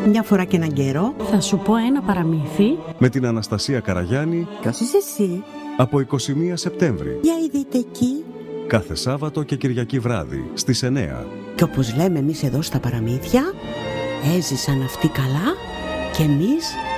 Μια φορά και έναν καιρό θα σου πω ένα παραμύθι με την Αναστασία Καραγιάννη. Ποιος είσαι εσύ? Από 21 Σεπτέμβρη. Για είδите εκεί. Κάθε Σάββατο και Κυριακή βράδυ στις 9. Και όπως λέμε εμείς εδώ στα παραμύθια, έζησαν αυτοί καλά και εμείς